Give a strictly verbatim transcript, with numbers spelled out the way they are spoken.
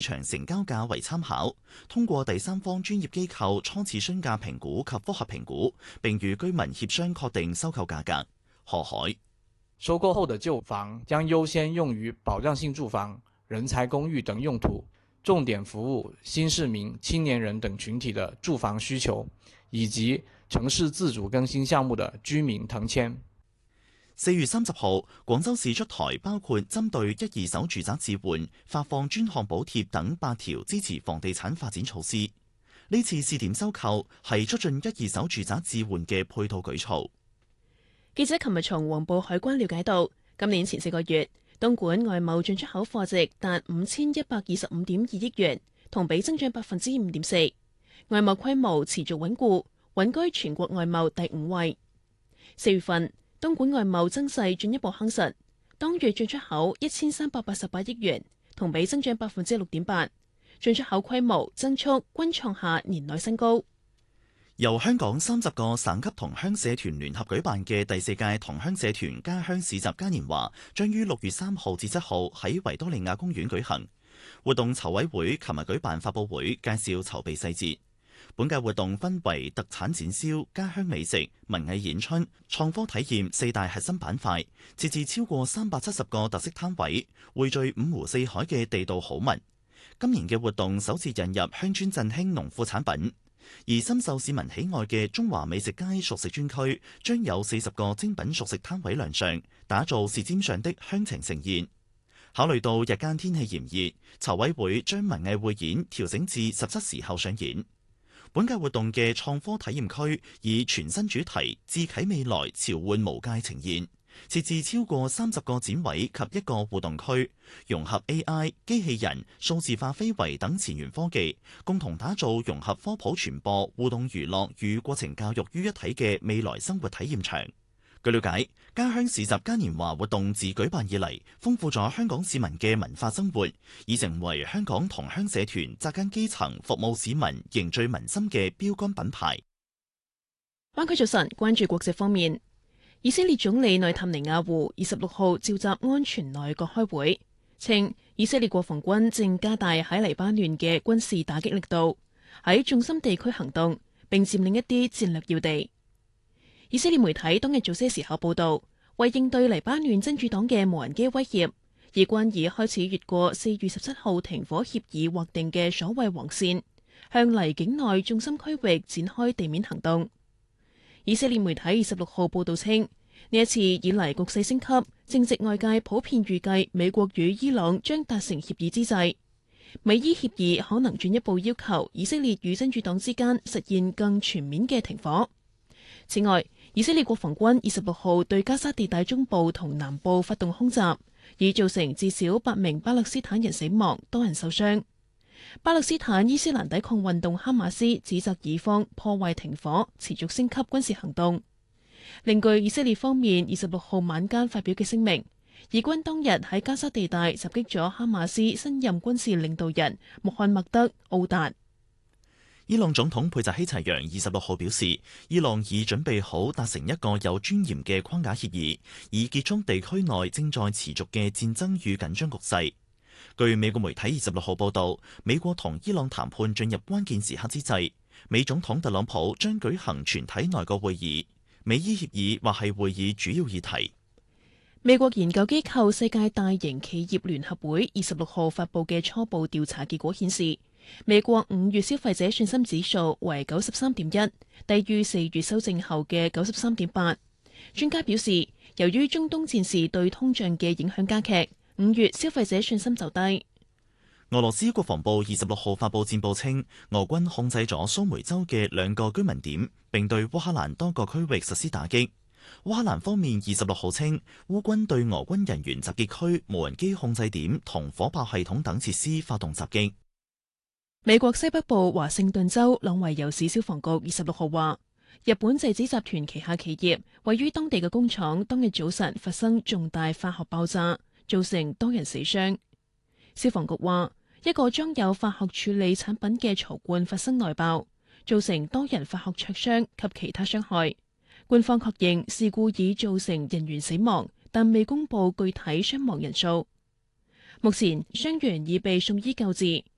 場成交價為參考，通過第三方專業機構初次詢價評估及複核評估，並與居民協商確定收購價格。何海： 收購後的舊房將優先用於保障性住房、人才公寓等用途，重點服務新市民、青年人等群體的住房需求，以及城市自主更新項目的居民騰遷。 四月三十號，廣州市出台包括針對一二手住宅置換發放專項補貼等八條支持房地產發展措施。呢次試點收購係促進一二手住宅置換嘅配套舉措。 記者琴日從黃埔海關了解到，今年前四個月，東莞外貿進出口貨值達五千一百二十五點二億元，同比增長百分之五點四，外貿規模持續穩固，穩居全國外貿第五位。四月份，東莞外貿增勢進一步夯實，當月進出口一千三百八十八億元，同比增長百分之六點八，進出口規模增速均創下年內新高。 由香港三十個省級同鄉社團聯合舉辦嘅第四屆同鄉社團家鄉市集嘉年華，將於六月三號至七號喺維多利亞公園舉行。活動籌委會琴日舉辦發佈會，介紹籌備細節。本屆活動分為特產展銷、家鄉美食、文藝演出、創科體驗四大核心板塊，設置超過三百七十個特色攤位，匯聚五湖四海嘅地道好物。今年嘅活動首次引入鄉村振興農副產品，而深受市民喜愛嘅中華美食街熟食專區將有四十個精品熟食攤位亮相，打造舌尖上的鄉情盛宴。考慮到日間天氣炎熱，籌委會將文藝匯演調整至十七時後上演。本屆活動嘅創科體驗區以全新主題智啟未來召喚無界呈現，設置超過三十個展位及一個互動區，融合 A I、機器人、數字化非遺等前沿科技，共同打造融合科普傳播、互動娛樂與過程教育於一體嘅未來生活體驗場。據了解，家鄉市集嘉年華活動自舉辦以嚟，豐富咗香港市民嘅文化生活，已成為香港同鄉社團扎根基層、服務市民、凝聚民心嘅標杆品牌。 灣區早晨，關注國際方面，以色列總理內塔尼亞胡二十六號召集安全內閣開會，稱以色列國防軍正加大喺黎巴嫩嘅軍事打擊力度，喺重心地區行動，並佔領一啲戰略要地。以色列媒體當日早些時候報道，為應對黎巴嫩真主黨嘅無人機威脅，以軍已開始越過四月十七號停火協議劃定嘅所謂黃線，向黎境內重心區域展開地面行動。以色列媒體二十六號報道稱，呢一次以嚟局勢升級，正值外界普遍預計美國與伊朗將達成協議之際，美伊協議可能進一步要求以色列與真主黨之間實現更全面嘅停火。此外，以色列國防軍二十六號對加沙地帶中部同南部發動空襲，已造成至少八名巴勒斯坦人死亡，多人受傷。巴勒斯坦伊斯蘭抵抗運動哈馬斯指責以方破壞停火，持續升級軍事行動。另據以色列方面二十六號晚間發表嘅聲明，以軍當日喺加沙地帶襲擊咗哈馬斯新任軍事領導人穆罕默德·奧達。 伊朗總統佩扎希齊揚二十六號表示，伊朗已準備好達成一個有尊嚴嘅框架協議，以結束地區內正在持續嘅戰爭與緊張局勢。據美國媒體二十六號報道，美國同伊朗談判進入關鍵時刻之際，美總統特朗普將舉行全體內閣會議，美伊協議或係會議主要議題。 美國研究機構世界大型企業聯合會二十六號發布嘅初步調查結果顯示，美國五月消費者信心指數為九十三點一，低於四月修正後嘅九十三點八。專家表示，由於中東戰事對通脹嘅影響加劇，五月消費者信心就低。 俄羅斯國防部二十六號發布戰報稱，俄軍控制咗蘇梅州嘅兩個居民點，並對烏克蘭多個區域實施打擊。烏克蘭方面二十六號稱，烏軍對俄軍人員集結區、無人機控制點同火炮系統等設施發動襲擊。 美國西北部華盛頓州朗維尤市消防局二十六號話，日本製紙集團旗下企業位於當地嘅工廠當日早晨發生重大化學爆炸，造成多人死傷。消防局話，一個裝有化學處理產品嘅槽罐發生內爆，造成多人化學灼傷及其他傷害。官方確認事故已造成人員死亡，但未公布具體傷亡人數。目前傷員已被送醫救治，